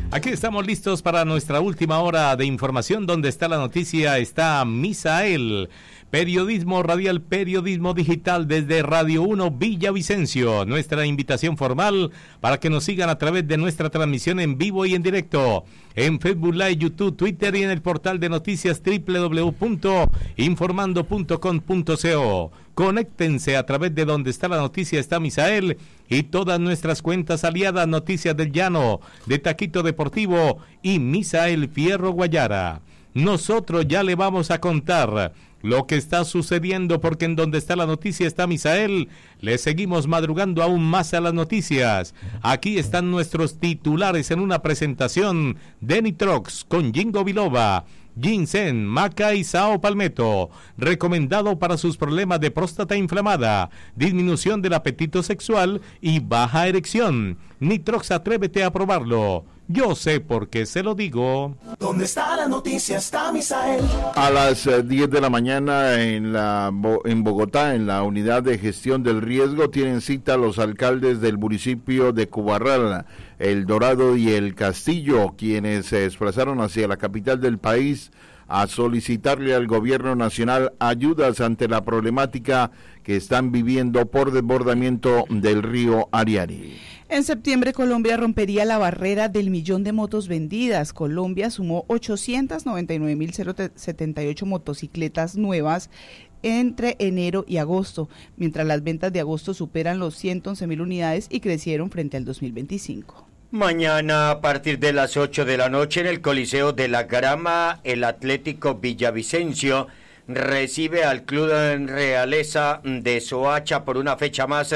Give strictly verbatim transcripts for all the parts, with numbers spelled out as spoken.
Aquí estamos listos para nuestra última hora de información. Donde está la noticia está Misael. Periodismo radial, periodismo digital desde Radio uno Villavicencio. Nuestra invitación formal para que nos sigan a través de nuestra transmisión en vivo y en directo en Facebook Live, YouTube, Twitter y en el portal de noticias doble u doble u doble u punto informando punto com punto co. Conéctense a través de Donde está la noticia está Misael y todas nuestras cuentas aliadas: Noticias del Llano, de Taquito Deportivo y Misael Fierro Guayara. Nosotros ya le vamos a contar lo que está sucediendo, porque en Donde está la noticia está Misael, le seguimos madrugando aún más a las noticias. Aquí están nuestros titulares en una presentación de Nitrox con Jingo Biloba, ginseng, maca y sao palmetto, recomendado para sus problemas de próstata inflamada, disminución del apetito sexual y baja erección. Nitrox, atrévete a probarlo. Yo sé por qué se lo digo. ¿Dónde está la noticia? Está Misael. A las eh, diez de la mañana en, la, en Bogotá, en la unidad de gestión del riesgo, tienen cita los alcaldes del municipio de Cubarral, El Dorado y El Castillo, quienes se desplazaron hacia la capital del país a solicitarle al gobierno nacional ayudas ante la problemática que están viviendo por desbordamiento del río Ariari. En septiembre, Colombia rompería la barrera del millón de motos vendidas. Colombia sumó ochocientas noventa y nueve mil setenta y ocho motocicletas nuevas entre enero y agosto, mientras las ventas de agosto superan los ciento once mil unidades y crecieron frente al dos mil veinticinco. Mañana a partir de las ocho de la noche en el Coliseo de la Grama, el Atlético Villavicencio recibe al Club Realeza de Soacha por una fecha más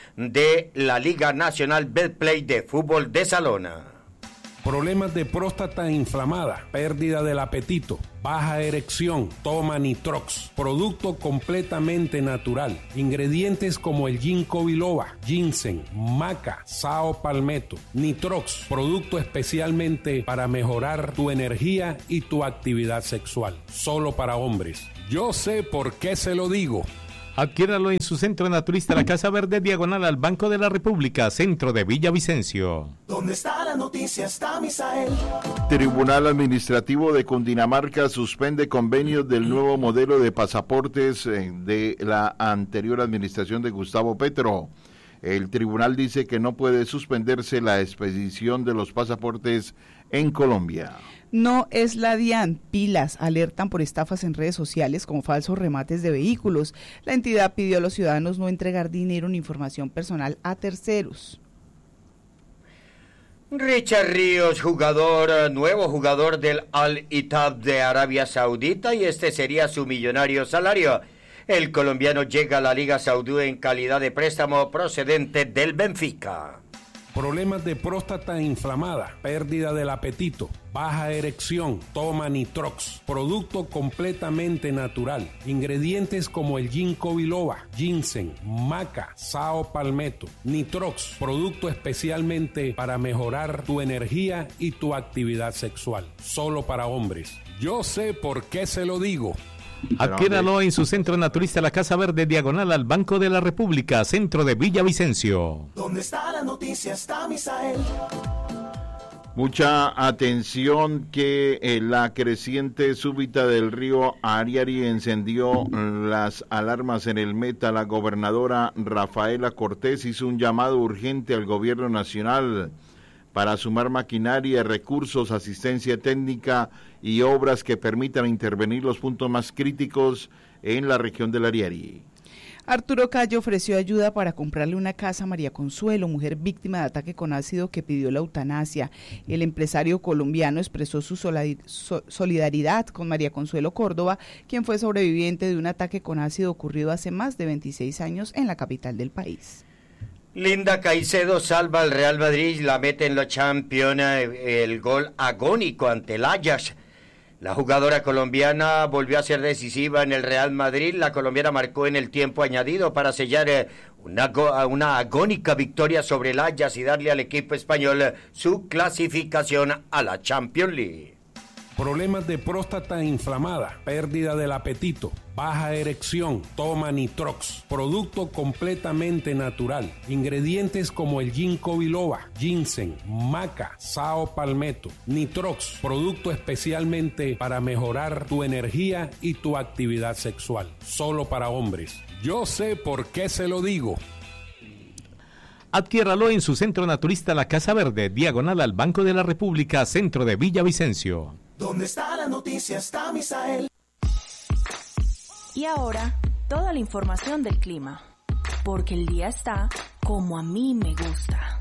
de la Liga Nacional Betplay de Fútbol de Salón. Problemas de próstata inflamada, pérdida del apetito, baja erección, toma Nitrox, producto completamente natural. Ingredientes como el ginkgo biloba, ginseng, maca, sao palmetto. Nitrox, producto especialmente para mejorar tu energía y tu actividad sexual. Solo para hombres. Yo sé por qué se lo digo. Adquiéralo en su centro naturista La Casa Verde, diagonal al Banco de la República, centro de Villavicencio. ¿Dónde está la noticia? Está Misael. Tribunal Administrativo de Cundinamarca suspende convenios del nuevo modelo de pasaportes de la anterior administración de Gustavo Petro. El tribunal dice que no puede suspenderse la expedición de los pasaportes en Colombia. No es la DIAN, pilas, alertan por estafas en redes sociales como falsos remates de vehículos. La entidad pidió a los ciudadanos no entregar dinero ni información personal a terceros. Richard Ríos, jugador, nuevo jugador del Al-Ittihad de Arabia Saudita, y este sería su millonario salario. El colombiano llega a la Liga Saudí en calidad de préstamo procedente del Benfica. Problemas de próstata inflamada, pérdida del apetito, baja erección, toma Nitrox, producto completamente natural. Ingredientes como el ginkgo biloba, ginseng, maca, sao palmetto. Nitrox, producto especialmente para mejorar tu energía y tu actividad sexual. Solo para hombres. Yo sé por qué se lo digo. Adquiéralo en su centro naturista La Casa Verde, diagonal al Banco de la República, centro de Villavicencio. ¿Dónde está la noticia? Está Misael. Mucha atención que eh, la creciente súbita del río Ariari encendió las alarmas en el Meta. La gobernadora Rafaela Cortés hizo un llamado urgente al gobierno nacional para sumar maquinaria, recursos, asistencia técnica y obras que permitan intervenir los puntos más críticos en la región del Ariari. Arturo Calle ofreció ayuda para comprarle una casa a María Consuelo, mujer víctima de ataque con ácido que pidió la eutanasia. El empresario colombiano expresó su solidaridad con María Consuelo Córdoba, quien fue sobreviviente de un ataque con ácido ocurrido hace más de veintiséis años en la capital del país. Linda Caicedo salva al Real Madrid, la mete en la Champions, el gol agónico ante el Ajax. La jugadora colombiana volvió a ser decisiva en el Real Madrid. La colombiana marcó en el tiempo añadido para sellar una, una agónica victoria sobre el Ajax y darle al equipo español su clasificación a la Champions League. problemas de próstata inflamada, pérdida del apetito, baja erección, toma Nitrox, producto completamente natural, ingredientes como el ginkgo biloba, ginseng, maca, sao palmetto, Nitrox, producto especialmente para mejorar tu energía y tu actividad sexual, solo para hombres. Yo sé por qué se lo digo. Adquiéralo en su centro naturista La Casa Verde, diagonal al Banco de la República, centro de Villavicencio. ¿Dónde está la noticia? Está Misael. Y ahora, toda la información del clima, porque el día está como a mí me gusta.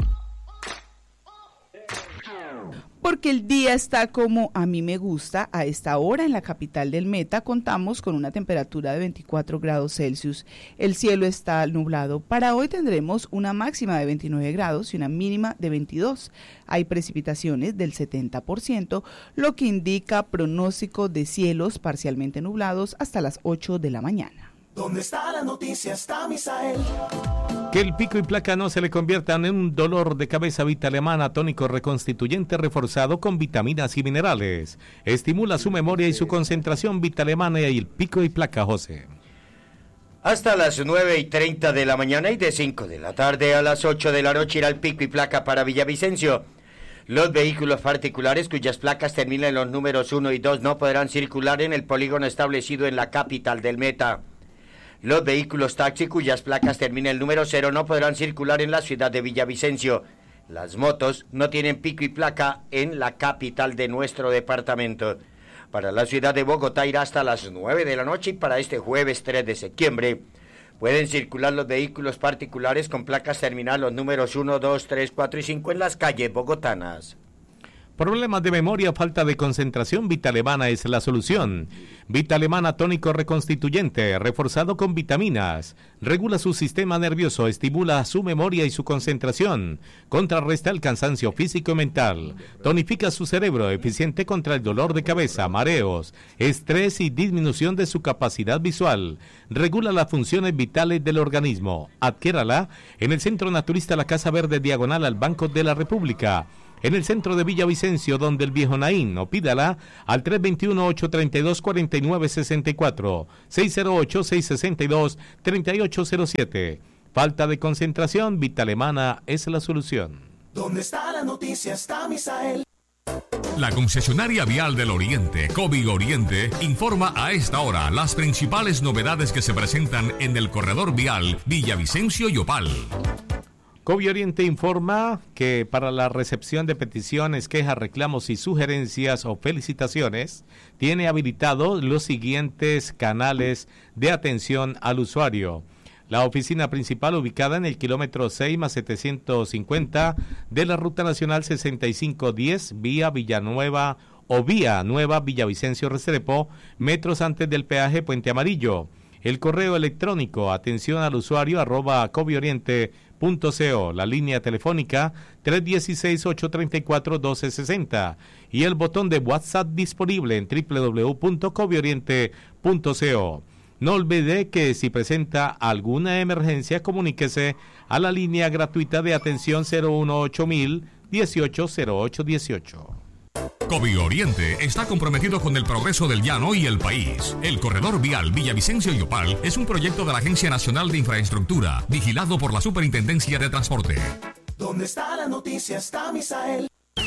Porque el día está como a mí me gusta. A esta hora en la capital del Meta contamos con una temperatura de veinticuatro grados Celsius. El cielo está nublado. Para hoy tendremos una máxima de veintinueve grados y una mínima de veintidós. Hay precipitaciones del setenta por ciento, lo que indica pronóstico de cielos parcialmente nublados hasta las ocho de la mañana. ¿Dónde está la noticia? Está Misael. Que el pico y placa no se le conviertan en un dolor de cabeza. Vitalemana tónico reconstituyente reforzado con vitaminas y minerales. Estimula su memoria y su concentración. Vitalemana y el pico y placa, José. Hasta las nueve y treinta de la mañana y de cinco de la tarde a las ocho de la noche irá el pico y placa para Villavicencio. Los vehículos particulares cuyas placas terminan en los números uno y dos no podrán circular en el polígono establecido en la capital del Meta. Los vehículos taxi cuyas placas terminen el número cero no podrán circular en la ciudad de Villavicencio. Las motos no tienen pico y placa en la capital de nuestro departamento. Para la ciudad de Bogotá irá hasta las nueve de la noche y para este jueves tres de septiembre pueden circular los vehículos particulares con placas terminales los números uno, dos, tres, cuatro y cinco en las calles bogotanas. Problemas de memoria, falta de concentración, Vitalemana es la solución. Vitalemana tónico reconstituyente, reforzado con vitaminas. Regula su sistema nervioso, estimula su memoria y su concentración. Contrarresta el cansancio físico y mental. Tonifica su cerebro, eficiente contra el dolor de cabeza, mareos, estrés y disminución de su capacidad visual. Regula las funciones vitales del organismo. Adquiérala en el Centro Naturista La Casa Verde, diagonal al Banco de la República. En el centro de Villavicencio, donde el viejo Naín, o pídala al tres dos uno, ocho tres dos, cuatro nueve seis cuatro, seis cero ocho, seis seis dos, tres ocho cero siete. Falta de concentración, Vitalemana es la solución. ¿Dónde está la noticia? Está Misael. La concesionaria vial del Oriente, Cobi Oriente, informa a esta hora las principales novedades que se presentan en el corredor vial Villavicencio y Opal. Cobi Oriente informa que para la recepción de peticiones, quejas, reclamos y sugerencias o felicitaciones, tiene habilitados los siguientes canales de atención al usuario. La oficina principal ubicada en el kilómetro seis más setecientos cincuenta de la Ruta Nacional sesenta y cinco diez, vía Villanueva o vía Nueva Villavicencio Restrepo, metros antes del peaje Puente Amarillo. El correo electrónico atención al usuario arroba cobioriente punto co, la línea telefónica tres uno seis, ocho tres cuatro, uno dos seis cero y el botón de WhatsApp disponible en doble u doble u doble u punto cobioriente punto co. No olvide que si presenta alguna emergencia, comuníquese a la línea gratuita de atención cero uno ocho mil, dieciocho cero ocho dieciocho. Cobi Oriente está comprometido con el progreso del llano y el país. El corredor vial Villavicencio y Opal es un proyecto de la Agencia Nacional de Infraestructura, vigilado por la Superintendencia de Transporte. ¿Dónde está la noticia? Está Misael.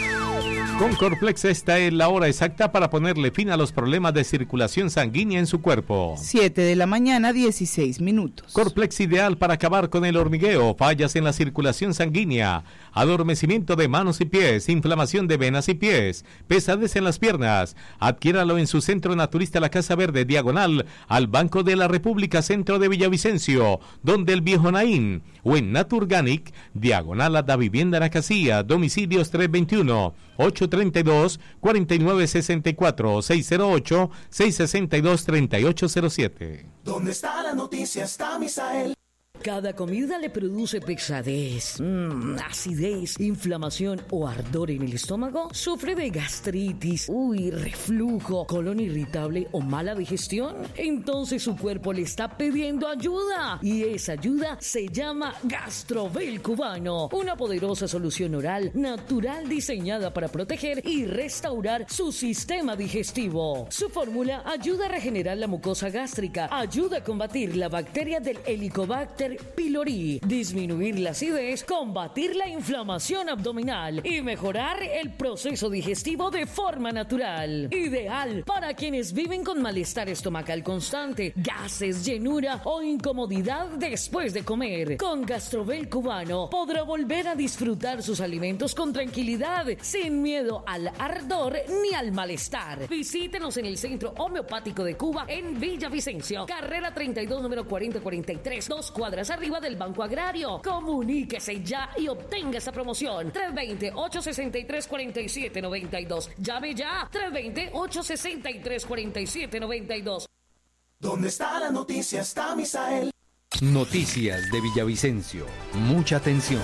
Con Corplex esta es la hora exacta para ponerle fin a los problemas de circulación sanguínea en su cuerpo. siete de la mañana, dieciséis minutos. Corplex ideal para acabar con el hormigueo, fallas en la circulación sanguínea, adormecimiento de manos y pies, inflamación de venas y pies, pesadez en las piernas. Adquiéralo en su centro naturista La Casa Verde, diagonal al Banco de la República, centro de Villavicencio, donde el viejo Naín, o en Naturganic, diagonal a la vivienda en la casilla, domicilios tres dos uno, ocho tres dos, cuatro nueve seis cuatro, seis cero ocho, seis seis dos, tres ocho cero siete. ¿Dónde está la noticia? Está Misael. cada comida le produce pesadez, mmm, acidez, inflamación o ardor en el estómago, sufre de gastritis, uy, reflujo, colon irritable o mala digestión, entonces su cuerpo le está pidiendo ayuda y esa ayuda se llama Gastrovel Cubano, una poderosa solución oral natural diseñada para proteger y restaurar su sistema digestivo. Su fórmula ayuda a regenerar la mucosa gástrica, ayuda a combatir la bacteria del Helicobacter pylori, disminuir la acidez, combatir la inflamación abdominal y mejorar el proceso digestivo de forma natural. Ideal para quienes viven con malestar estomacal constante, gases, llenura o incomodidad después de comer. Con Gastrovel Cubano podrá volver a disfrutar sus alimentos con tranquilidad, sin miedo al ardor ni al malestar. Visítenos en el Centro Homeopático de Cuba en Villavicencio, carrera treinta y dos, número cuarenta cuarenta y tres, dos cuadras arriba del Banco Agrario. Comuníquese ya y obtenga esta promoción. tres dos cero, ocho seis tres, cuatro siete nueve dos. Llame ya. tres dos cero, ocho seis tres, cuatro siete nueve dos. ¿Dónde está la noticia? Está Misael. Noticias de Villavicencio. Mucha atención.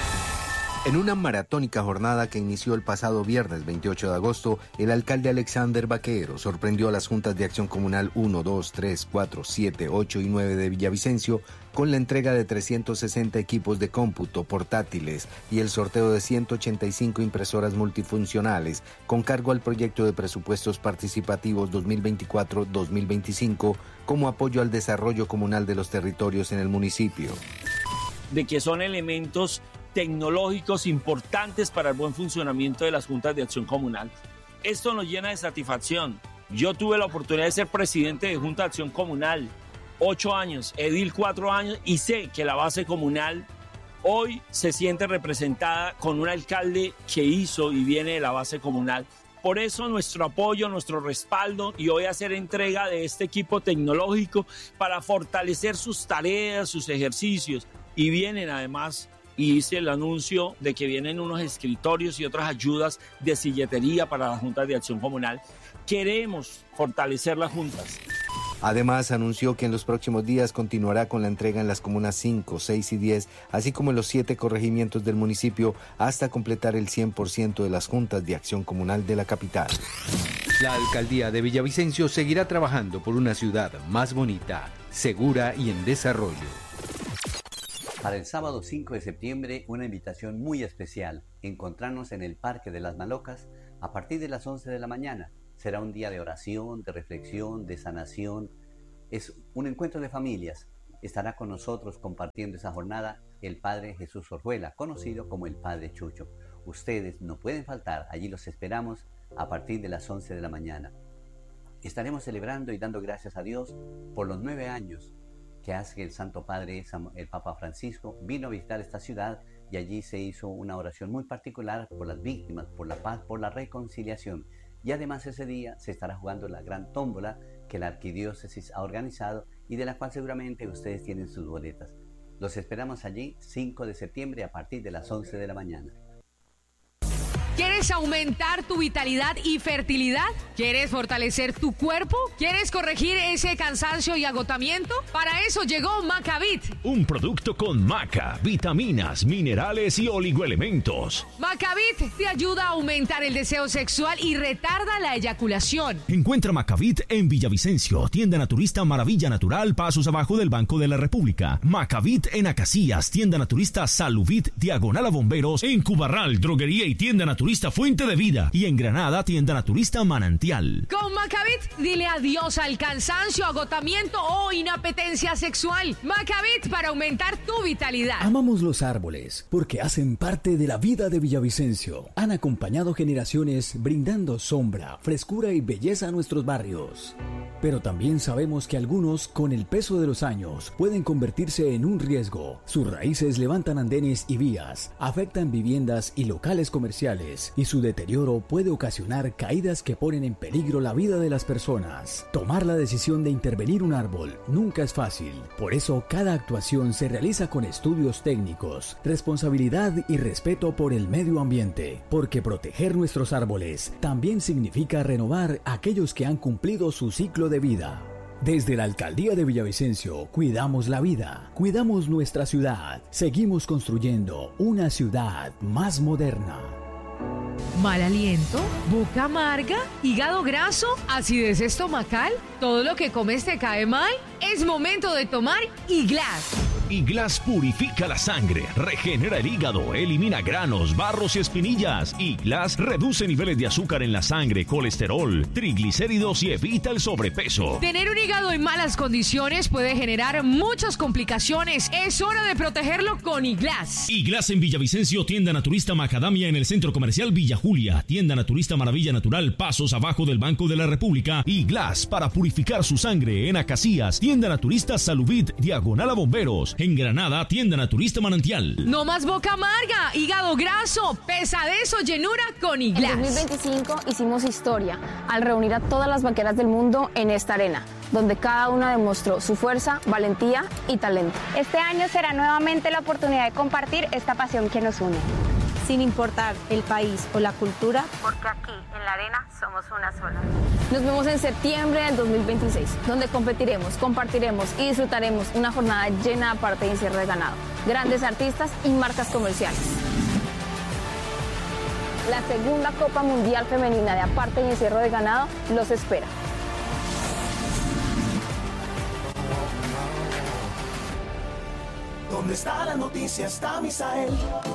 En una maratónica jornada que inició el pasado viernes veintiocho de agosto, el alcalde Alexander Vaquero sorprendió a las juntas de acción comunal uno, dos, tres, cuatro, siete, ocho y nueve de Villavicencio con la entrega de trescientos sesenta equipos de cómputo portátiles y el sorteo de ciento ochenta y cinco impresoras multifuncionales con cargo al proyecto de presupuestos participativos dos mil veinticuatro dos mil veinticinco como apoyo al desarrollo comunal de los territorios en el municipio. De que son elementos tecnológicos importantes para el buen funcionamiento de las juntas de acción comunal. Esto nos llena de satisfacción. Yo tuve la oportunidad de ser presidente de Junta de Acción Comunal, ocho años, edil cuatro años, y sé que la base comunal hoy se siente representada con un alcalde que hizo y viene de la base comunal. Por eso nuestro apoyo, nuestro respaldo, y hoy hacer entrega de este equipo tecnológico para fortalecer sus tareas, sus ejercicios, y vienen además, y hice el anuncio de que vienen unos escritorios y otras ayudas de silletería para las juntas de acción comunal. Queremos fortalecer las juntas. Además, anunció que en los próximos días continuará con la entrega en las comunas cinco, seis y diez, así como en los siete corregimientos del municipio, hasta completar el cien por ciento de las juntas de acción comunal de la capital. La alcaldía de Villavicencio seguirá trabajando por una ciudad más bonita, segura y en desarrollo. Para el sábado cinco de septiembre, una invitación muy especial. Encontrarnos en el Parque de las Malocas a partir de las once de la mañana. Será un día de oración, de reflexión, de sanación. Es un encuentro de familias. Estará con nosotros compartiendo esa jornada el Padre Jesús Orjuela, conocido como el Padre Chucho. Ustedes no pueden faltar, allí los esperamos a partir de las once de la mañana. Estaremos celebrando y dando gracias a Dios por los nueve años que hace que el Santo Padre, el Papa Francisco, vino a visitar esta ciudad y allí se hizo una oración muy particular por las víctimas, por la paz, por la reconciliación. Y además ese día se estará jugando la gran tómbola que la arquidiócesis ha organizado y de la cual seguramente ustedes tienen sus boletas. Los esperamos allí cinco de septiembre a partir de las once de la mañana. ¿Quieres aumentar tu vitalidad y fertilidad? ¿Quieres fortalecer tu cuerpo? ¿Quieres corregir ese cansancio y agotamiento? Para eso llegó Macavit. Un producto con maca, vitaminas, minerales y oligoelementos. Macavit te ayuda a aumentar el deseo sexual y retarda la eyaculación. Encuentra Macavit en Villavicencio, tienda naturista Maravilla Natural, pasos abajo del Banco de la República. Macavit en Acacias, tienda naturista Saluvit, diagonal a Bomberos. En Cubarral, droguería y tienda naturista Fuente de Vida, y en Granada, tienda naturista Manantial. Con Macavit, dile adiós al cansancio, agotamiento o inapetencia sexual. Macavit para aumentar tu vitalidad. Amamos los árboles porque hacen parte de la vida de Villavicencio. Han acompañado generaciones brindando sombra, frescura y belleza a nuestros barrios. Pero también sabemos que algunos, con el peso de los años, pueden convertirse en un riesgo. Sus raíces levantan andenes y vías, afectan viviendas y locales comerciales, y su deterioro puede ocasionar caídas que ponen en peligro la vida de las personas. Tomar la decisión de intervenir un árbol nunca es fácil. Por eso, cada actuación se realiza con estudios técnicos, responsabilidad y respeto por el medio ambiente, porque proteger nuestros árboles también significa renovar aquellos que han cumplido su ciclo de vida. Desde la Alcaldía de Villavicencio, cuidamos la vida, cuidamos nuestra ciudad, seguimos construyendo una ciudad más moderna. ¿Mal aliento? ¿Boca amarga? ¿Hígado graso? ¿Acidez estomacal? ¿Todo lo que comes te cae mal? Es momento de tomar Iglas. Iglas purifica la sangre, regenera el hígado, elimina granos, barros y espinillas. Iglas reduce niveles de azúcar en la sangre, colesterol, triglicéridos y evita el sobrepeso. Tener un hígado en malas condiciones puede generar muchas complicaciones. Es hora de protegerlo con Iglas. Iglas en Villavicencio, tienda naturista Macadamia en el Centro Comercial Villa Julia, tienda naturista Maravilla Natural, pasos abajo del Banco de la República. Iglas para purificar su sangre en Acacias, tienda naturista Saluvit, diagonal a Bomberos. En Granada, tienda naturista Manantial. No más boca amarga, hígado graso, pesadez o llenura con Iglas. En dos mil veinticinco hicimos historia al reunir a todas las vaqueras del mundo en esta arena, donde cada una demostró su fuerza, valentía y talento. Este año será nuevamente la oportunidad de compartir esta pasión que nos une. Sin importar el país o la cultura, porque aquí en la arena somos una sola. Nos vemos en septiembre del dos mil veintiséis, donde competiremos, compartiremos y disfrutaremos una jornada llena de aparte y encierro de ganado, grandes artistas y marcas comerciales. La segunda Copa Mundial Femenina de aparte y encierro de ganado los espera. ¿Dónde está la noticia? Está Misael.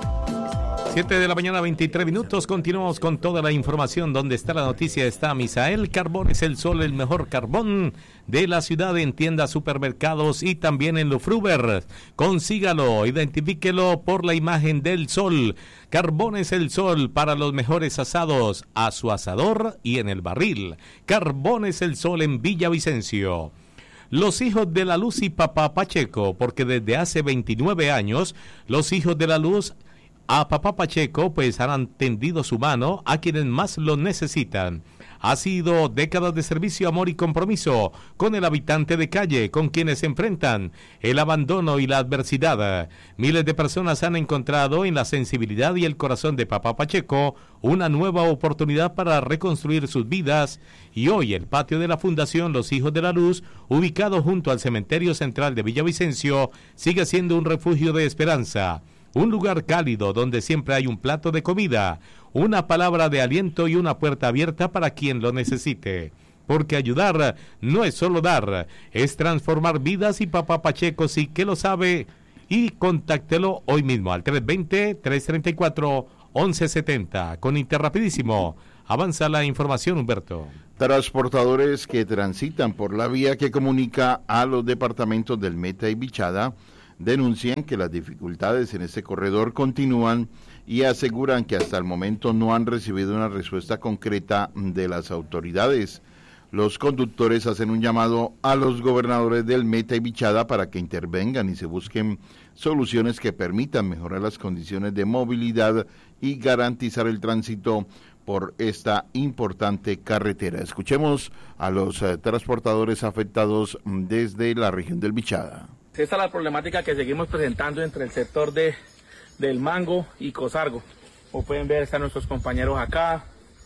siete de la mañana, veintitrés minutos. Continuamos con toda la información. Donde está la noticia está Misael. Carbones El Sol, el mejor carbón de la ciudad en tiendas, supermercados y también en Lufruber. Consígalo, identifíquelo por la imagen del sol. Carbones El Sol para los mejores asados, a su asador y en el barril. Carbones El Sol en Villavicencio. Los hijos de la luz y Papá Pacheco, porque desde hace veintinueve años, los hijos de la luz a Papá Pacheco pues han tendido su mano a quienes más lo necesitan. Ha sido décadas de servicio, amor y compromiso con el habitante de calle, con quienes se enfrentan el abandono y la adversidad. Miles de personas han encontrado en la sensibilidad y el corazón de Papá Pacheco una nueva oportunidad para reconstruir sus vidas, y hoy el patio de la Fundación Los Hijos de la Luz, ubicado junto al Cementerio Central de Villavicencio, sigue siendo un refugio de esperanza. Un lugar cálido donde siempre hay un plato de comida, una palabra de aliento y una puerta abierta para quien lo necesite. Porque ayudar no es solo dar, es transformar vidas, y Papá Pacheco sí que lo sabe. Y contáctelo hoy mismo al tres dos cero, tres tres cuatro, once setenta. Con Interrapidísimo avanza la información, Humberto. Transportadores que transitan por la vía que comunica a los departamentos del Meta y Bichada denuncian que las dificultades en este corredor continúan y aseguran que hasta el momento no han recibido una respuesta concreta de las autoridades. Los conductores hacen un llamado a los gobernadores del Meta y Bichada para que intervengan y se busquen soluciones que permitan mejorar las condiciones de movilidad y garantizar el tránsito por esta importante carretera. Escuchemos a los eh, transportadores afectados desde la región del Bichada. Esta es la problemática que seguimos presentando entre el sector de, del Mango y Cosargo. Como pueden ver, están nuestros compañeros acá,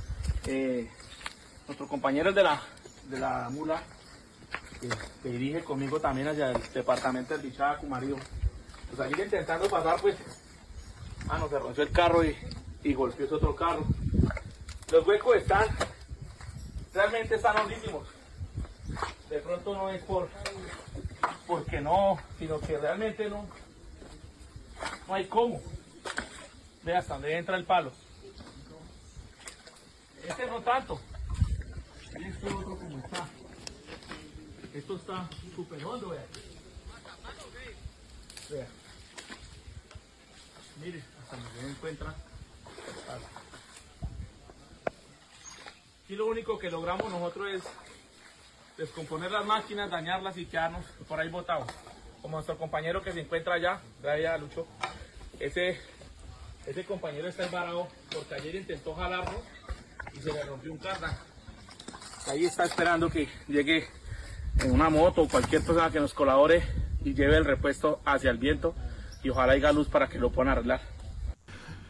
eh, nuestros compañeros de la, de la mula, que se dirige conmigo también hacia el departamento del Bichada, Cumarío. Pues aquí intentando pasar, pues, ah, no, se rompió el carro y, y golpeó ese otro carro. Los huecos están, realmente están hondísimos. De pronto no es por... porque no, sino que realmente no, no hay cómo. Ve hasta donde entra el palo. Este no tanto. Este otro como está. Esto está súper hondo, vea. Vea. Mire, hasta donde se encuentra. Aquí lo único que logramos nosotros es descomponer las máquinas, dañarlas y quedarnos por ahí botados. Como nuestro compañero que se encuentra allá, allá Lucho, ese, ese compañero está embarado porque ayer intentó jalarlo y se le rompió un cardan. Ahí está esperando que llegue en una moto o cualquier persona que nos colabore y lleve el repuesto hacia el viento, y ojalá haya luz para que lo puedan arreglar.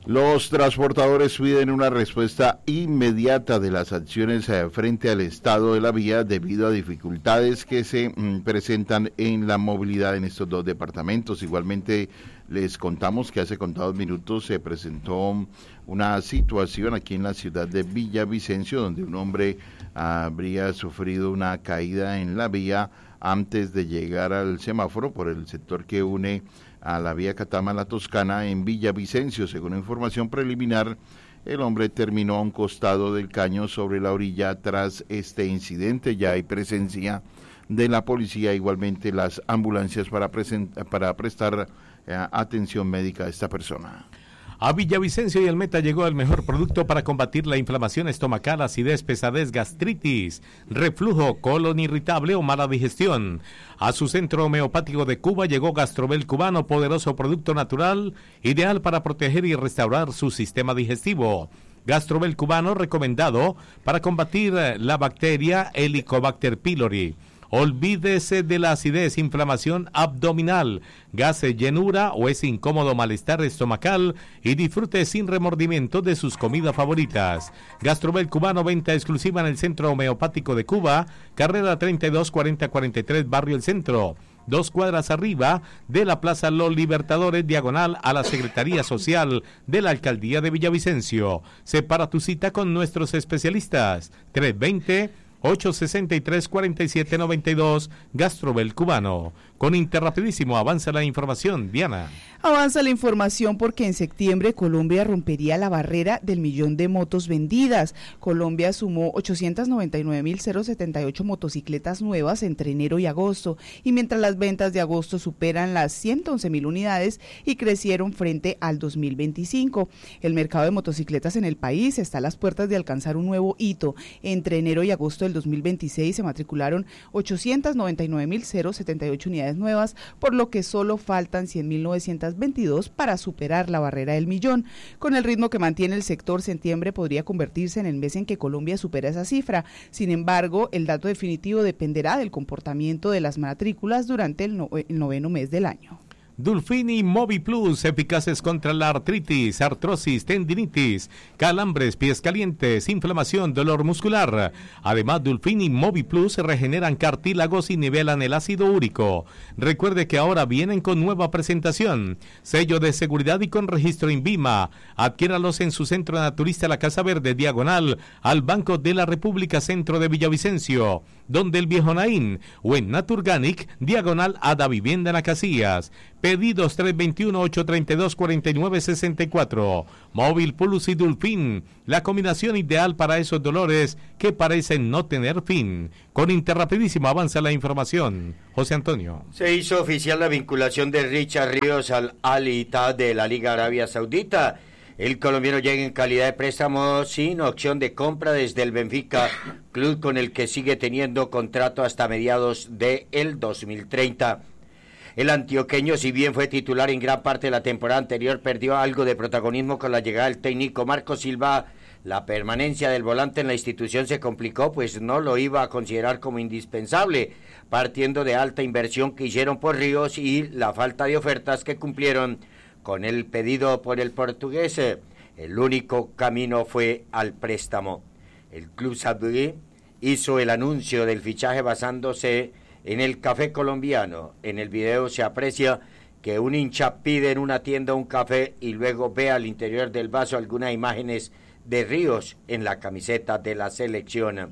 Los transportadores piden una respuesta inmediata de las acciones eh, frente al estado de la vía debido a dificultades que se mm, presentan en la movilidad en estos dos departamentos. Igualmente les contamos que hace contados minutos se presentó una situación aquí en la ciudad de Villavicencio donde un hombre habría sufrido una caída en la vía antes de llegar al semáforo por el sector que une a la vía Catama-La Toscana en Villavicencio. Según información preliminar, el hombre terminó a un costado del caño sobre la orilla. Tras este incidente ya hay presencia de la policía, igualmente las ambulancias para, para prestar eh, atención médica a esta persona. A Villavicencio y el Meta llegó el mejor producto para combatir la inflamación estomacal, acidez, pesadez, gastritis, reflujo, colon irritable o mala digestión. A su centro homeopático de Cuba llegó Gastrobel Cubano, poderoso producto natural, ideal para proteger y restaurar su sistema digestivo. Gastrobel Cubano recomendado para combatir la bacteria Helicobacter pylori. Olvídese de la acidez, inflamación abdominal, gases, llenura o ese incómodo malestar estomacal y disfrute sin remordimiento de sus comidas favoritas. Gastrobel Cubano, venta exclusiva en el Centro Homeopático de Cuba, carrera treinta y dos cuarenta cuarenta y tres, Barrio El Centro. Dos cuadras arriba de la Plaza Los Libertadores, diagonal a la Secretaría Social de la Alcaldía de Villavicencio. Separa tu cita con nuestros especialistas. tres dos cero, ocho seis tres, cuatro siete nueve dos, Gastrobel Cubano. Con Interrapidísimo avanza la información, Diana. Avanza la información porque en septiembre Colombia rompería la barrera del millón de motos vendidas. Colombia sumó ochocientas noventa y nueve mil setenta y ocho motocicletas nuevas entre enero y agosto, y mientras las ventas de agosto superan las ciento once mil unidades y crecieron frente al dos mil veinticinco. El mercado de motocicletas en el país está a las puertas de alcanzar un nuevo hito. Entre enero y agosto del dos mil veintiséis se matricularon ochocientas noventa y nueve mil setenta y ocho unidades nuevas, por lo que solo faltan cien mil novecientos veintidós para superar la barrera del millón. Con el ritmo que mantiene el sector, septiembre podría convertirse en el mes en que Colombia supera esa cifra. Sin embargo, el dato definitivo dependerá del comportamiento de las matrículas durante el, no, el noveno mes del año. Dulfini Mobi Plus, eficaces contra la artritis, artrosis, tendinitis, calambres, pies calientes, inflamación, dolor muscular. Además, Dulfini Mobi Plus regeneran cartílagos y nivelan el ácido úrico. Recuerde que ahora vienen con nueva presentación, sello de seguridad y con registro INVIMA. Adquiéralos en su centro naturista La Casa Verde, diagonal al Banco de la República, centro de Villavicencio, donde el Viejo Naín, o en Naturganic, diagonal a Da Vivienda en Acacias. Pedidos tres dos uno, ocho tres dos, cuatro nueve seis cuatro. Móvil Plus y Dulfin, la combinación ideal para esos dolores que parecen no tener fin. Con Interrapidísimo avanza la información. José Antonio. Se hizo oficial la vinculación de Richard Ríos al Al Ittihad de la Liga Arabia Saudita. El colombiano llega en calidad de préstamo sin opción de compra desde el Benfica, club con el que sigue teniendo contrato hasta mediados del dos mil treinta. El antioqueño, si bien fue titular en gran parte de la temporada anterior, perdió algo de protagonismo con la llegada del técnico Marco Silva. La permanencia del volante en la institución se complicó, pues no lo iba a considerar como indispensable, partiendo de alta inversión que hicieron por Ríos y la falta de ofertas que cumplieron con el pedido por el portugués. El único camino fue al préstamo. El club saudí hizo el anuncio del fichaje basándose en el café colombiano. En el video se aprecia que un hincha pide en una tienda un café y luego ve al interior del vaso algunas imágenes de Ríos en la camiseta de la selección.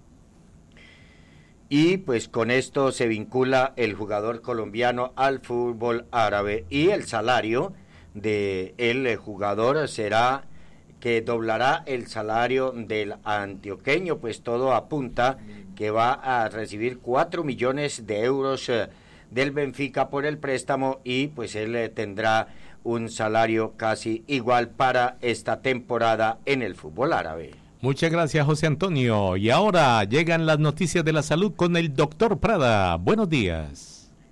Y pues con esto se vincula el jugador colombiano al fútbol árabe, y el salario de el jugador será que doblará el salario del antioqueño, pues todo apunta que va a recibir cuatro millones de euros eh, del Benfica por el préstamo, y pues él eh, tendrá un salario casi igual para esta temporada en el fútbol árabe. Muchas gracias, José Antonio. Y ahora llegan las noticias de la salud con el doctor Prada. Buenos días.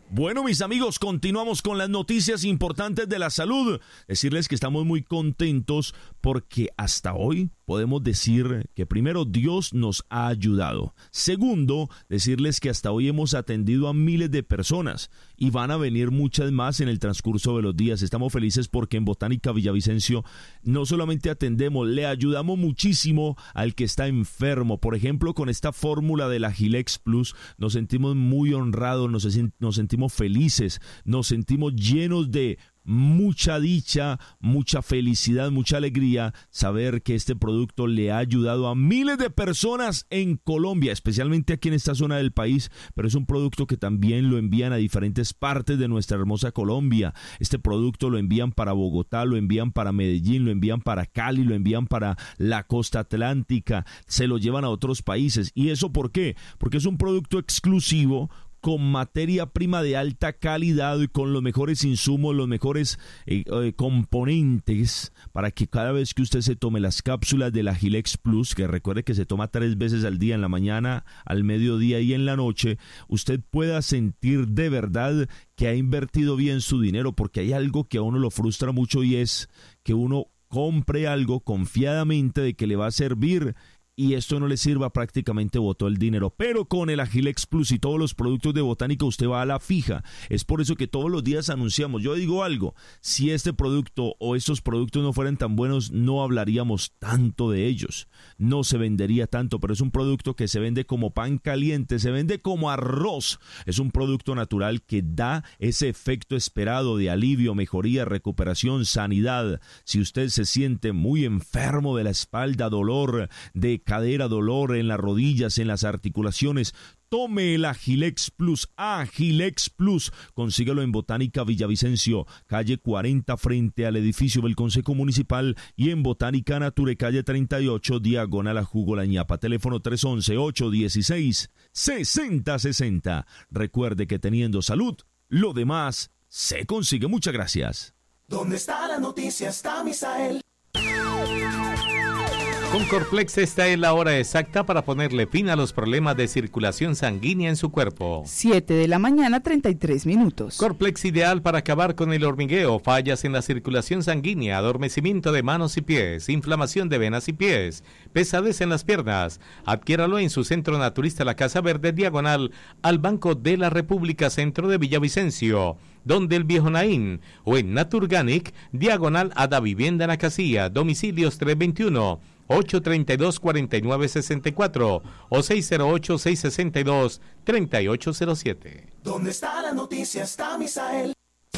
Bueno, mis amigos, continuamos con las noticias importantes de la salud. Decirles que estamos muy contentos porque hasta hoy podemos decir que primero Dios nos ha ayudado. Segundo, decirles que hasta hoy hemos atendido a miles de personas y van a venir muchas más en el transcurso de los días. Estamos felices porque en Botánica Villavicencio no solamente atendemos, le ayudamos muchísimo al que está enfermo. Por ejemplo, con esta fórmula de la Gilex Plus nos sentimos muy honrados, nos, nos sentimos felices, nos sentimos llenos de mucha dicha, mucha felicidad, mucha alegría saber que este producto le ha ayudado a miles de personas en Colombia, especialmente aquí en esta zona del país, pero es un producto que también lo envían a diferentes partes de nuestra hermosa Colombia. Este producto lo envían para Bogotá, lo envían para Medellín, lo envían para Cali, lo envían para la costa atlántica, se lo llevan a otros países. ¿Y eso por qué? Porque es un producto exclusivo con materia prima de alta calidad y con los mejores insumos, los mejores eh, eh, componentes para que cada vez que usted se tome las cápsulas de la Gilex Plus, que recuerde que se toma tres veces al día, en la mañana, al mediodía y en la noche, usted pueda sentir de verdad que ha invertido bien su dinero, porque hay algo que a uno lo frustra mucho y es que uno compre algo confiadamente de que le va a servir y esto no le sirva, prácticamente botó el dinero. Pero con el Agilex Plus y todos los productos de Botánica usted va a la fija. Es por eso que todos los días anunciamos. Yo digo algo, si este producto o estos productos no fueran tan buenos, no hablaríamos tanto de ellos, no se vendería tanto, pero es un producto que se vende como pan caliente, se vende como arroz. Es un producto natural que da ese efecto esperado de alivio, mejoría, recuperación, sanidad. Si usted se siente muy enfermo de la espalda, dolor de cadera, dolor en las rodillas, en las articulaciones, tome el Agilex Plus, Agilex Plus, consíguelo en Botánica Villavicencio, calle cuarenta frente al edificio del Consejo Municipal y en Botánica Nature, calle treinta y ocho, diagonal a Jugo La Ñapa, teléfono tres once, ocho dieciséis, sesenta sesenta. Recuerde que teniendo salud, lo demás se consigue. Muchas gracias. ¿Dónde está la noticia? Está Misael. Con Corflex esta es la hora exacta para ponerle fin a los problemas de circulación sanguínea en su cuerpo. siete de la mañana, treinta y tres minutos. Corflex ideal para acabar con el hormigueo, fallas en la circulación sanguínea, adormecimiento de manos y pies, inflamación de venas y pies, pesadez en las piernas. Adquiéralo en su centro naturista La Casa Verde, diagonal al Banco de la República, centro de Villavicencio, donde el Viejo Naín, o en Naturganic, diagonal a Da Vivienda en la Casilla, domicilios tres veintiuno, ocho treinta y dos, cuarenta y nueve sesenta y cuatro o seis cero ocho, seis sesenta y dos, treinta y ocho cero siete. ¿Dónde está la noticia? Está Misael.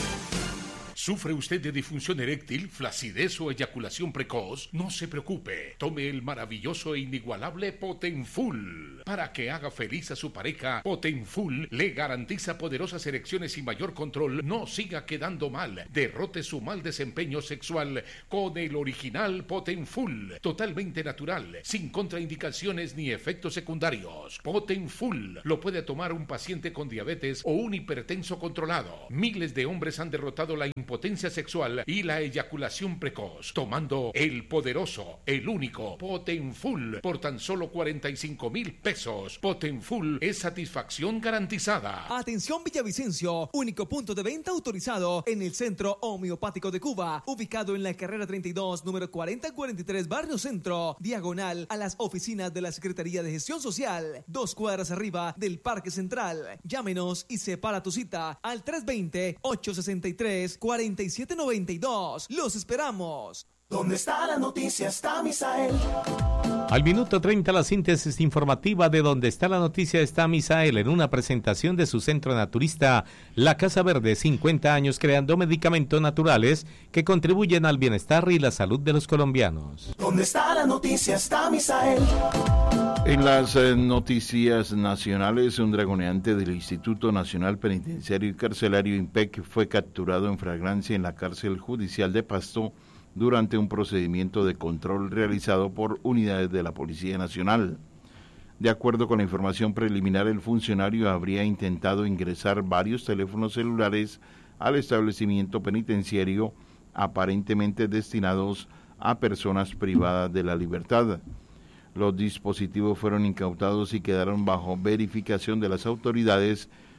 ¿Sufre usted de disfunción eréctil, flacidez o eyaculación precoz? No se preocupe. Tome el maravilloso e inigualable Potenfull. Para que haga feliz a su pareja, Potenfull le garantiza poderosas erecciones y mayor control. No siga quedando mal. Derrote su mal desempeño sexual con el original Potenfull. Totalmente natural, sin contraindicaciones ni efectos secundarios. Potenfull lo puede tomar un paciente con diabetes o un hipertenso controlado. Miles de hombres han derrotado la impotencia sexual y la eyaculación precoz, tomando el poderoso, el único Potenfull por tan solo cuarenta y cinco mil pesos. Potenfull es satisfacción garantizada. Atención Villavicencio, único punto de venta autorizado en el Centro Homeopático de Cuba, ubicado en la carrera treinta y dos, número cuarenta cuarenta y tres, Barrio Centro, diagonal a las oficinas de la Secretaría de Gestión Social, dos cuadras arriba del Parque Central. Llámenos y separa tu cita al tres veinte, ocho sesenta y tres, cuarenta y siete noventa y dos. Los esperamos. ¿Dónde está la noticia? Está Misael. Al minuto treinta, la síntesis informativa de Donde está la noticia está Misael, en una presentación de su centro naturista La Casa Verde, cincuenta años creando medicamentos naturales que contribuyen al bienestar y la salud de los colombianos. ¿Dónde está la noticia? Está Misael. En las eh, noticias nacionales, un dragoneante del Instituto Nacional Penitenciario y Carcelario INPEC fue capturado en flagrancia en la cárcel judicial de Pasto durante un procedimiento de control realizado por unidades de la Policía Nacional. De acuerdo con la información preliminar, el funcionario habría intentado ingresar varios teléfonos celulares al establecimiento penitenciario, aparentemente destinados a personas privadas de la libertad. Los dispositivos fueron incautados y quedaron bajo verificación de las autoridades,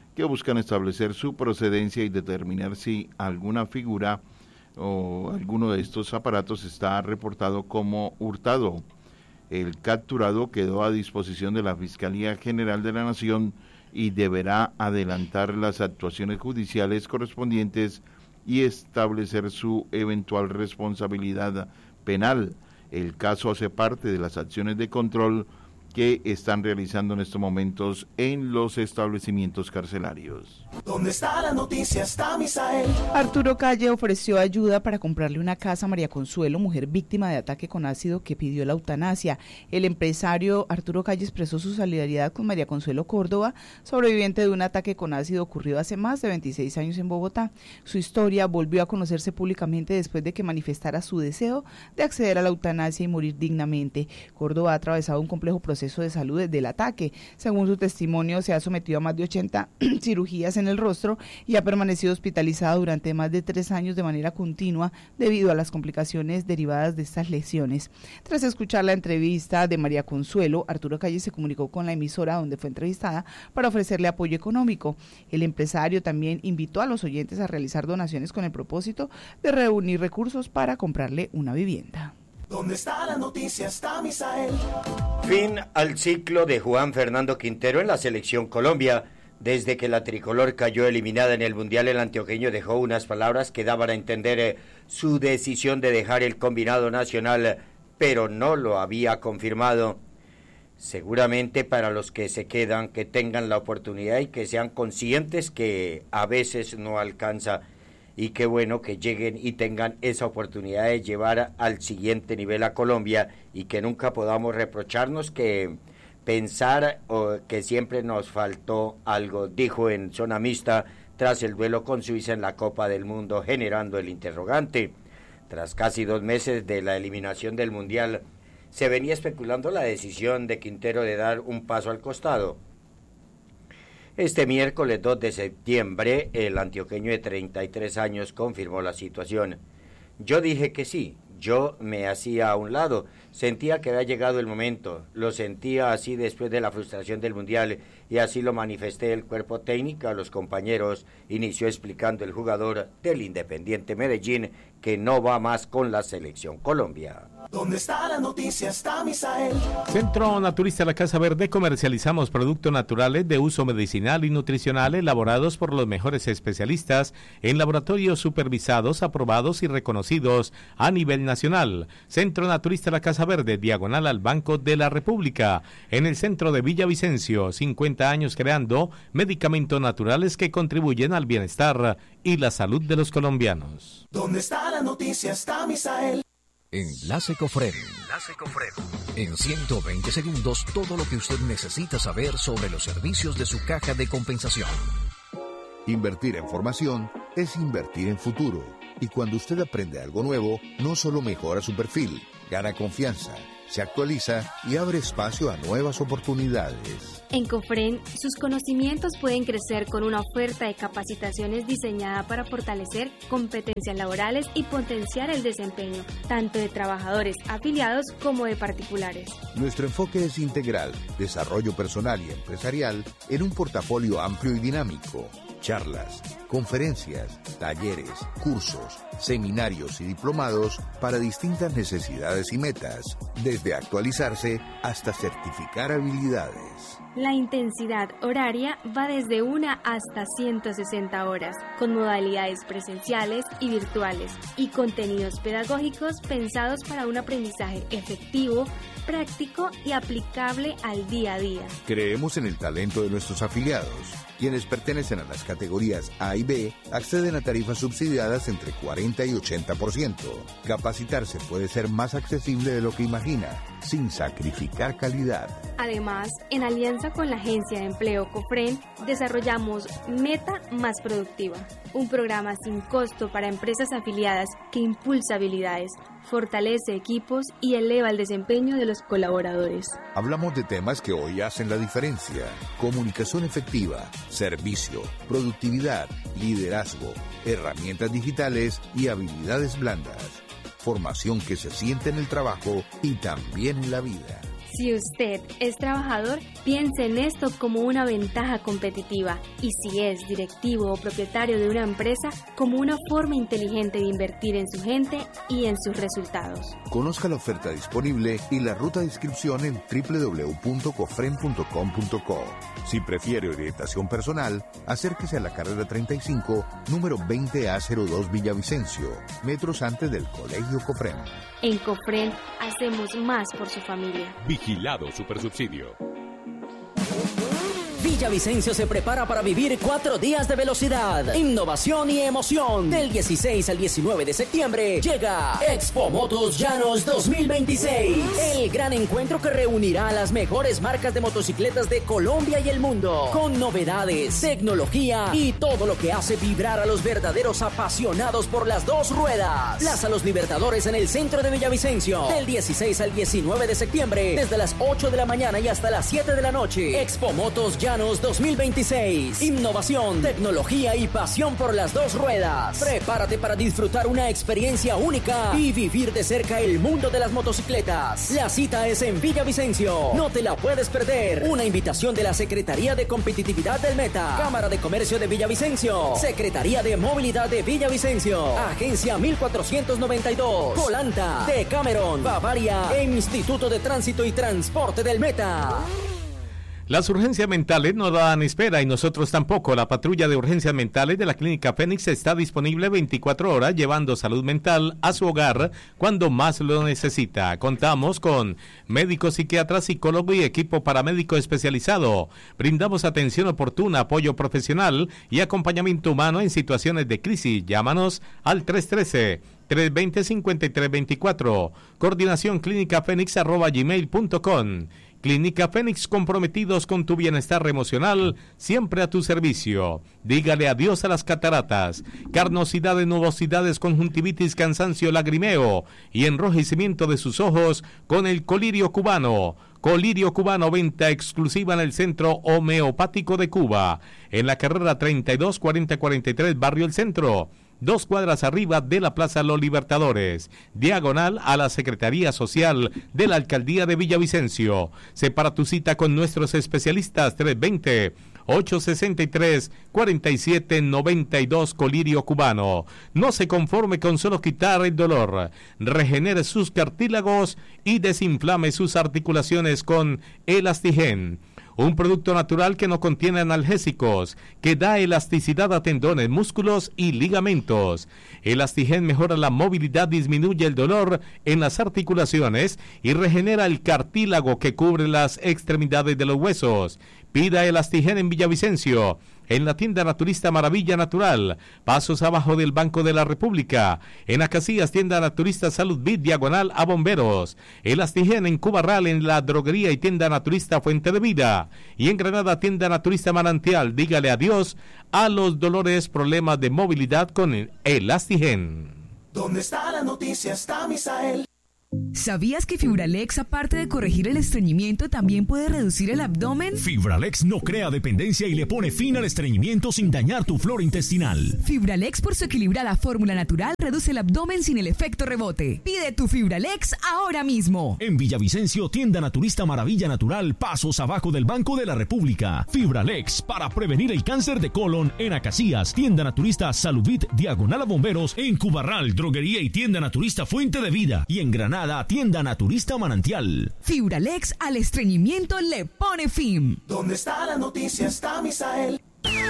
que buscan establecer su procedencia y determinar si alguna figura o alguno de estos aparatos está reportado como hurtado. El capturado quedó a disposición de la Fiscalía General de la Nación y deberá adelantar las actuaciones judiciales correspondientes y establecer su eventual responsabilidad penal. El caso hace parte de las acciones de control que están realizando en estos momentos en los establecimientos carcelarios. ¿Dónde está la noticia? Está Misael. Arturo Calle ofreció ayuda para comprarle una casa a María Consuelo, mujer víctima de ataque con ácido que pidió la eutanasia. El empresario Arturo Calle expresó su solidaridad con María Consuelo Córdoba, sobreviviente de un ataque con ácido ocurrido hace más de veintiséis años en Bogotá. Su historia volvió a conocerse públicamente después de que manifestara su deseo de acceder a la eutanasia y morir dignamente. Córdoba ha atravesado un complejo proceso de salud desde el ataque. Según su testimonio, se ha sometido a más de ochenta cirugías en el rostro y ha permanecido hospitalizada durante más de tres años de manera continua debido a las complicaciones derivadas de estas lesiones. Tras escuchar la entrevista de María Consuelo, Arturo Calle se comunicó con la emisora donde fue entrevistada para ofrecerle apoyo económico. El empresario también invitó a los oyentes a realizar donaciones con el propósito de reunir recursos para comprarle una vivienda. ¿Dónde está la noticia? Está Misael. Fin al ciclo de Juan Fernando Quintero en la selección Colombia. Desde que la tricolor cayó eliminada en el Mundial, el antioqueño dejó unas palabras que daban a entender eh, su decisión de dejar el combinado nacional, pero no lo había confirmado. Seguramente para los que se quedan, que tengan la oportunidad y que sean conscientes que a veces no alcanza. Y qué bueno que lleguen y tengan esa oportunidad de llevar al siguiente nivel a Colombia y que nunca podamos reprocharnos que pensar o que siempre nos faltó algo, dijo en zona mixta tras el duelo con Suiza en la Copa del Mundo, generando el interrogante. Tras casi dos meses de la eliminación del Mundial, se venía especulando la decisión de Quintero de dar un paso al costado. Este miércoles dos de septiembre, el antioqueño de treinta y tres años confirmó la situación. Yo dije que sí, yo me hacía a un lado, sentía que había llegado el momento, lo sentía así después de la frustración del Mundial y así lo manifesté el cuerpo técnico a los compañeros, inició explicando el jugador del Independiente Medellín que no va más con la selección Colombia. ¿Dónde está la noticia? Está Misael. Centro Naturista La Casa Verde. Comercializamos productos naturales de uso medicinal y nutricional elaborados por los mejores especialistas en laboratorios supervisados, aprobados y reconocidos a nivel nacional. Centro Naturista La Casa Verde, diagonal al Banco de la República, en el centro de Villavicencio. cincuenta años creando medicamentos naturales que contribuyen al bienestar y la salud de los colombianos. ¿Dónde está la noticia? Está Misael. Enlace Cofred. Enlace Cofred. En ciento veinte segundos, todo lo que usted necesita saber sobre los servicios de su caja de compensación. Invertir en formación es invertir en futuro. Y cuando usted aprende algo nuevo, no solo mejora su perfil, gana confianza, se actualiza y abre espacio a nuevas oportunidades. En Cofren, sus conocimientos pueden crecer con una oferta de capacitaciones diseñada para fortalecer competencias laborales y potenciar el desempeño, tanto de trabajadores afiliados como de particulares. Nuestro enfoque es integral, desarrollo personal y empresarial en un portafolio amplio y dinámico. Charlas, conferencias, talleres, cursos, seminarios y diplomados para distintas necesidades y metas, desde actualizarse hasta certificar habilidades. La intensidad horaria va desde una hasta ciento sesenta horas, con modalidades presenciales y virtuales, y contenidos pedagógicos pensados para un aprendizaje efectivo, práctico y aplicable al día a día. Creemos en el talento de nuestros afiliados. Quienes pertenecen a las categorías A y B acceden a tarifas subsidiadas entre cuarenta y ochenta por ciento. Capacitarse puede ser más accesible de lo que imagina, sin sacrificar calidad. Además, en alianza con la Agencia de Empleo Cofren, desarrollamos Meta Más Productiva, un programa sin costo para empresas afiliadas que impulsa habilidades, fortalece equipos y eleva el desempeño de los colaboradores. Hablamos de temas que hoy hacen la diferencia: comunicación efectiva, servicio, productividad, liderazgo, herramientas digitales y habilidades blandas. Formación que se siente en el trabajo y también en la vida. Si usted es trabajador, piense en esto como una ventaja competitiva y si es directivo o propietario de una empresa, como una forma inteligente de invertir en su gente y en sus resultados. Conozca la oferta disponible y la ruta de inscripción en doble u doble u doble u punto cofren punto com punto co. Si prefiere orientación personal, acérquese a la carrera treinta y cinco, número veinte A cero dos Villavicencio, metros antes del Colegio Cofren. En Cofren hacemos más por su familia. Vigilado Supersubsidio. Villavicencio se prepara para vivir cuatro días de velocidad, innovación y emoción. Del dieciséis al diecinueve de septiembre llega Expo Motos Llanos dos mil veintiséis. El gran encuentro que reunirá a las mejores marcas de motocicletas de Colombia y el mundo. Con novedades, tecnología y todo lo que hace vibrar a los verdaderos apasionados por las dos ruedas. Plaza Los Libertadores en el centro de Villavicencio. Del dieciséis al diecinueve de septiembre, desde las ocho de la mañana y hasta las siete de la noche. Expo Motos Llanos dos mil veintiséis. Innovación, tecnología y pasión por las dos ruedas. Prepárate para disfrutar una experiencia única y vivir de cerca el mundo de las motocicletas. La cita es en Villavicencio. No te la puedes perder. Una invitación de la Secretaría de Competitividad del Meta, Cámara de Comercio de Villavicencio, Secretaría de Movilidad de Villavicencio, Agencia mil cuatrocientos noventa y dos, Colanta, Decameron, Bavaria e Instituto de Tránsito y Transporte del Meta. Las urgencias mentales no dan espera y nosotros tampoco. La patrulla de urgencias mentales de la Clínica Fénix está disponible veinticuatro horas llevando salud mental a su hogar cuando más lo necesita. Contamos con médico, psiquiatra, psicólogo y equipo paramédico especializado. Brindamos atención oportuna, apoyo profesional y acompañamiento humano en situaciones de crisis. Llámanos al tres uno tres, tres dos cero, cinco tres dos cuatro. Coordinación clínica fénix arroba gmail punto com. Clínica Fénix, comprometidos con tu bienestar emocional, siempre a tu servicio. Dígale adiós a las cataratas, carnosidades, nubosidades, conjuntivitis, cansancio, lagrimeo y enrojecimiento de sus ojos con el colirio cubano. Colirio Cubano, venta exclusiva en el Centro Homeopático de Cuba, en la carrera treinta y dos cuarenta cuarenta y tres, Barrio El Centro. Dos cuadras arriba de la Plaza Los Libertadores, diagonal a la Secretaría Social de la Alcaldía de Villavicencio. Separa tu cita con nuestros especialistas. Tres dos cero, ocho seis tres, cuatro siete nueve dos, Colirio Cubano. No se conforme con solo quitar el dolor. Regenere sus cartílagos y desinflame sus articulaciones con Elastigen. Un producto natural que no contiene analgésicos, que da elasticidad a tendones, músculos y ligamentos. Elastigen mejora la movilidad, disminuye el dolor en las articulaciones y regenera el cartílago que cubre las extremidades de los huesos. Pida Elastigen en Villavicencio, en la tienda naturista Maravilla Natural, pasos abajo del Banco de la República, en Acacias, tienda naturista Salud Vid, diagonal a Bomberos, Elastigen en Cubarral, en la droguería y tienda naturista Fuente de Vida, y en Granada, tienda naturista Manantial. Dígale adiós a los dolores, problemas de movilidad con Elastigen. ¿Dónde está la noticia? Está Misael. ¿Sabías que Fibralex, aparte de corregir el estreñimiento, también puede reducir el abdomen? Fibralex no crea dependencia y le pone fin al estreñimiento sin dañar tu flora intestinal. Fibralex, por su equilibrada fórmula natural, reduce el abdomen sin el efecto rebote. Pide tu Fibralex ahora mismo. En Villavicencio, tienda naturista Maravilla Natural, pasos abajo del Banco de la República. Fibralex, para prevenir el cáncer de colon. En Acacias, tienda naturista Saluvit, diagonal a Bomberos. En Cubarral, droguería y tienda naturista Fuente de Vida. Y en Granada, tienda naturista Manantial. Fibralex al estreñimiento le pone fin. ¿Dónde está la noticia? Está Misael.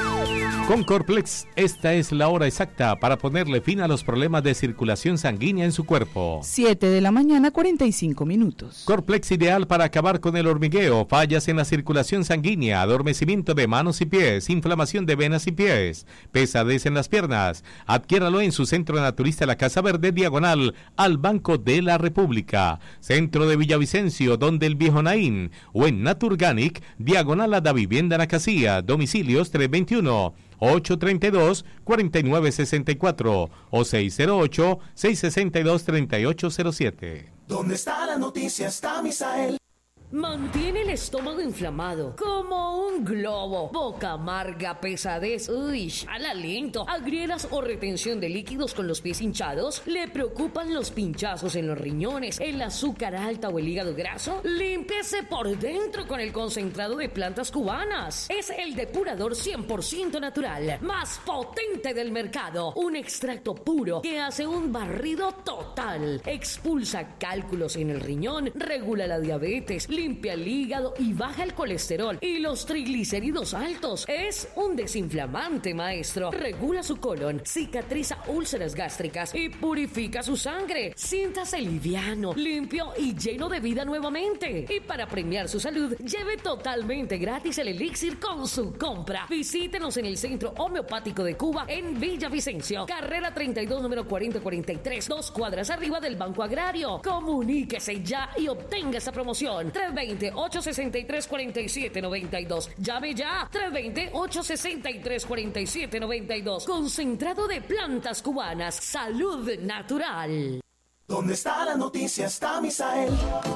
Con Corplex, esta es la hora exacta para ponerle fin a los problemas de circulación sanguínea en su cuerpo. siete de la mañana, cuarenta y cinco minutos. Corplex, ideal para acabar con el hormigueo, fallas en la circulación sanguínea, adormecimiento de manos y pies, inflamación de venas y pies, pesadez en las piernas. Adquiéralo en su centro naturista La Casa Verde, diagonal al Banco de la República, centro de Villavicencio, donde el Viejo Naín, o en Naturganic, diagonal a la Vivienda Nacasía, domicilios tres veintiuno, ocho treinta y dos, cuarenta y nueve sesenta y cuatro o seis cero ocho, seis sesenta y dos, treinta y ocho cero siete. ¿Dónde está la noticia? Está Misael. Mantiene el estómago inflamado, como un globo. Boca amarga, pesadez, uy, al aliento, agrieras o retención de líquidos con los pies hinchados. ¿Le preocupan los pinchazos en los riñones, el azúcar alta o el hígado graso? Límpiese por dentro con el concentrado de plantas cubanas. Es el depurador cien por ciento natural, más potente del mercado. Un extracto puro que hace un barrido total. Expulsa cálculos en el riñón, regula la diabetes, limpia el hígado y baja el colesterol y los triglicéridos altos. Es un desinflamante, maestro. Regula su colon, cicatriza úlceras gástricas y purifica su sangre. Siéntase liviano, limpio y lleno de vida nuevamente. Y para premiar su salud, lleve totalmente gratis el elixir con su compra. Visítenos en el Centro Homeopático de Cuba en Villavicencio, carrera treinta y dos, número cuarenta cuarenta y tres, dos cuadras arriba del Banco Agrario. Comuníquese ya y obtenga esa promoción. tres dos cero, ocho seis tres, cuatro siete nueve dos. Llame ya. tres dos cero, ocho seis tres, cuatro siete nueve dos. Concentrado de plantas cubanas. Salud natural. ¿Dónde está la noticia? Está Misael.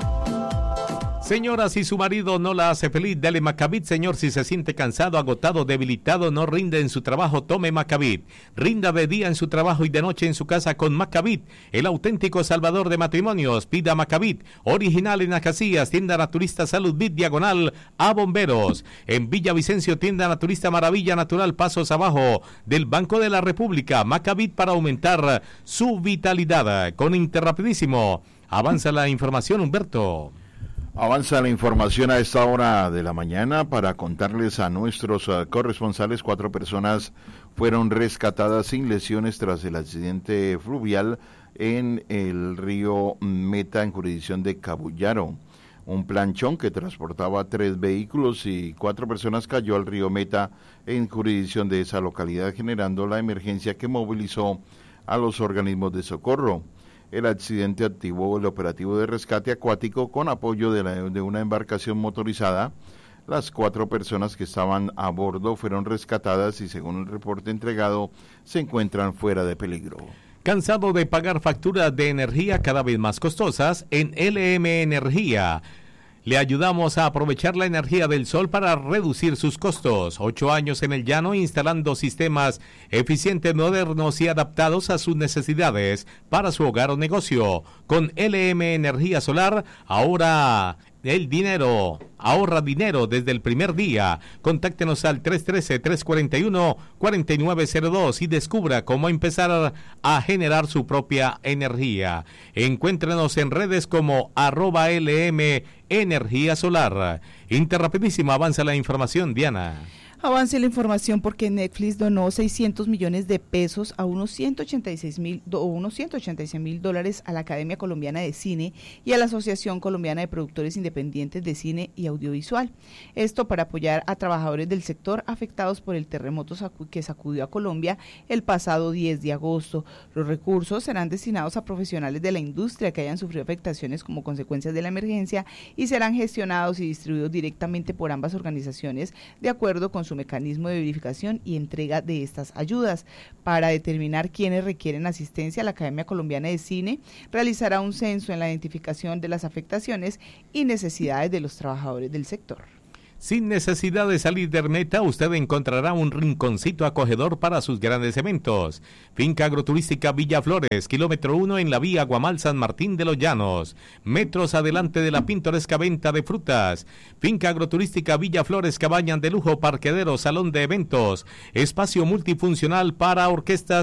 Señora, si su marido no la hace feliz, dale Macavit. Señor, si se siente cansado, agotado, debilitado, no rinde en su trabajo, tome Macavit. Rinda de día en su trabajo y de noche en su casa con Macavit, el auténtico salvador de matrimonios. Pida Macavit, original en Acacias, tienda naturista Salud Vid, diagonal a Bomberos. En Villavicencio, tienda naturista Maravilla Natural, pasos abajo del Banco de la República. Macavit para aumentar su vitalidad. Con Interrapidísimo, avanza la información, Humberto. Avanza la información a esta hora de la mañana para contarles a nuestros uh, corresponsales. Cuatro personas fueron rescatadas sin lesiones tras el accidente fluvial en el río Meta en jurisdicción de Cabullaro. Un planchón que transportaba tres vehículos y cuatro personas cayó al río Meta en jurisdicción de esa localidad, generando la emergencia que movilizó a los organismos de socorro. El accidente activó el operativo de rescate acuático con apoyo de, la, de una embarcación motorizada. Las cuatro personas que estaban a bordo fueron rescatadas y, según el reporte entregado, se encuentran fuera de peligro. ¿Cansado de pagar facturas de energía cada vez más costosas? En L M Energía le ayudamos a aprovechar la energía del sol para reducir sus costos. Ocho años en el llano instalando sistemas eficientes, modernos y adaptados a sus necesidades para su hogar o negocio. Con L M Energía Solar, ahora el dinero, ahorra dinero desde el primer día. Contáctenos al tres uno tres, tres cuatro uno, cuatro nueve cero dos y descubra cómo empezar a generar su propia energía. Encuéntrenos en redes como arroba L M Energía Solar. Interrapidísima, avanza la información, Diana. Avance la información porque Netflix donó seiscientos millones de pesos a unos ciento ochenta y seis mil o unos ciento ochenta y seis mil dólares a la Academia Colombiana de Cine y a la Asociación Colombiana de Productores Independientes de Cine y Audiovisual. Esto para apoyar a trabajadores del sector afectados por el terremoto sacu- que sacudió a Colombia el pasado diez de agosto. Los recursos serán destinados a profesionales de la industria que hayan sufrido afectaciones como consecuencias de la emergencia y serán gestionados y distribuidos directamente por ambas organizaciones de acuerdo con su mecanismo de verificación y entrega de estas ayudas. Para determinar quiénes requieren asistencia, la Academia Colombiana de Cine realizará un censo en la identificación de las afectaciones y necesidades de los trabajadores del sector. Sin necesidad de salir de Meta, usted encontrará un rinconcito acogedor para sus grandes eventos. Finca Agroturística Villa Flores, kilómetro uno en la vía Guamal San Martín de los Llanos, metros adelante de la pintoresca venta de frutas. Finca Agroturística Villa Flores, cabañas de lujo, parquedero, salón de eventos, espacio multifuncional para orquestas